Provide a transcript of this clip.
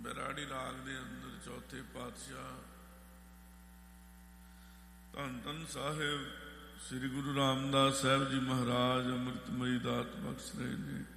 ਬੈਰਾੜੀ ਰਾਗ ਦੇ ਅੰਦਰ ਚੌਥੇ ਪਾਤਸ਼ਾਹ ਧੰਨ ਧੰਨ ਸਾਹਿਬ ਸ੍ਰੀ ਗੁਰੂ ਰਾਮਦਾਸ ਸਾਹਿਬ ਜੀ ਮਹਾਰਾਜ ਅੰਮ੍ਰਿਤਮਈ ਦਾਤ ਬਖਸ਼ ਰਹੇ ਨੇ।